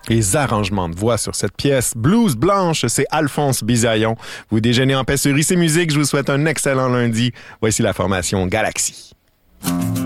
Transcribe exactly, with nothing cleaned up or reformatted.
Les arrangements de voix sur cette pièce. Blues Blanche, c'est Alphonse Bisaillon. Vous déjeunez en paix sur I C Musique. Je vous souhaite un excellent lundi. Voici la formation Galaxy.